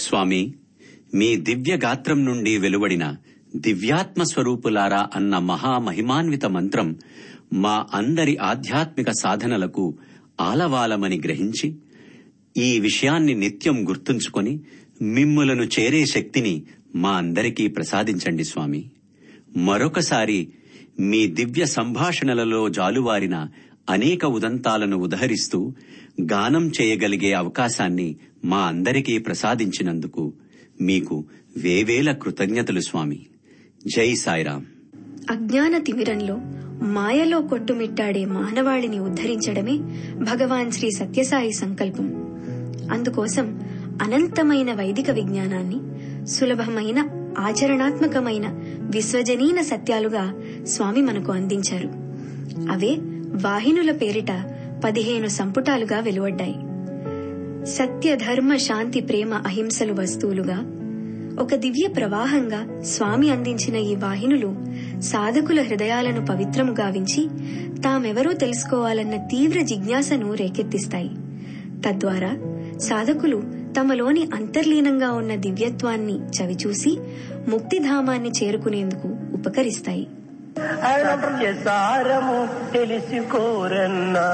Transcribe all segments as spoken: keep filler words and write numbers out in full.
స్వామి, మీ దివ్య గాత్రం నుండి వెలువడిన దివ్యాత్మ స్వరూపులారా అన్న మహామహిమాన్విత మంత్రం మా అందరి ఆధ్యాత్మిక సాధనలకు ఆలవాలమని గ్రహించి ఈ విషయాన్ని నిత్యం గుర్తుంచుకొని మిమ్ములను చేరే శక్తిని మా అందరికీ ప్రసాదించండి స్వామి. మరొకసారి మీ దివ్య సంభాషణలలో జాలువారిన అనేక ఉదంతాలను ఉదహరిస్తూ గానం చేయగలిగే అవకాశాన్ని మా అందరికీ ప్రసాదించినందుకు మీకు వేవేల కృతజ్ఞతలు స్వామి. జై సాయిరాం. అజ్ఞాన తిమిరంలో మాయలో కొట్టుమిట్టాడే మానవాళిని ఉద్ధరించడమే భగవాన్ శ్రీ సత్యసాయి సంకల్పం. అందుకోసం అనంతమైన వైదిక విజ్ఞానాన్ని సులభమైన ఆచరణాత్మకమైన విశ్వజనీన సత్యాలుగా స్వామి మనకు అందించారు. అవే వాహినుల పేరిట పదిహేను సంపుటాలుగా వెలువడ్డాయి. సత్య, ధర్మ, శాంతి, ప్రేమ, అహింసలు వస్తువులుగా ఒక దివ్య ప్రవాహంగా స్వామి అందించిన ఈ వాహినులు సాధకుల హృదయాలను పవిత్రము గావించి తామెవరో తెలుసుకోవాలన్న తీవ్ర జిజ్ఞాసను రేకెత్తిస్తాయి. తద్వారా సాధకులు తమలోని అంతర్లీనంగా ఉన్న దివ్యత్వాన్ని చవిచూసి ముక్తిధామాన్ని చేరుకునేందుకు ఉపకరిస్తాయి. సత్యసారము తెలిసికోరన్నా,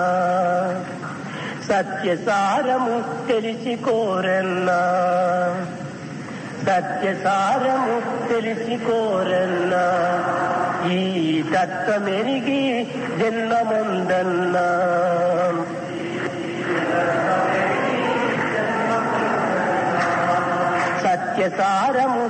సత్యసారము తెలిసికోరన్నా, సత్యసారము తెలిసికోరన్నా, ఈ తత్వమెరిగి జన్మముందన్నా. సత్యసారము